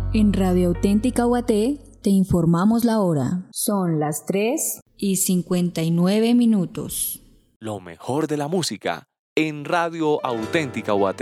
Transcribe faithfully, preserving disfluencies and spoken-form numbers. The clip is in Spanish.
En Radio Auténtica Guaté te informamos la hora. Son las tres y cincuenta y nueve minutos. Lo mejor de la música en Radio Auténtica Guaté.